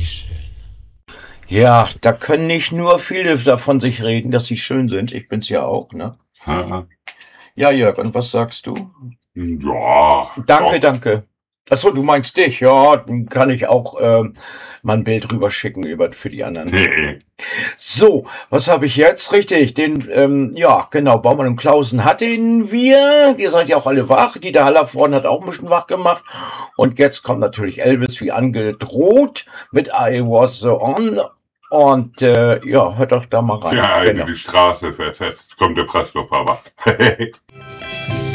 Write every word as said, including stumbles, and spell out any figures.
die schön. Ja, da können nicht nur viele davon sich reden, dass sie schön sind. Ich bin's ja auch, ne? Aha. Ja, Jörg, und was sagst du? Ja. Danke, doch. danke. Achso, du meinst dich, ja, dann kann ich auch ähm, mal ein Bild rüber schicken über, für die anderen. Nee. So, was habe ich jetzt? Richtig, den, ähm, ja, genau, Baumann und Klausen hatten wir. Ihr seid ja auch alle wach. Dieter Hallervorden hat auch ein bisschen wach gemacht. Und jetzt kommt natürlich Elvis wie angedroht mit I Was So On. Und äh, ja, hört doch da mal rein. Ja, Genau. die Straße versetzt, kommt der Pressluftfahrer.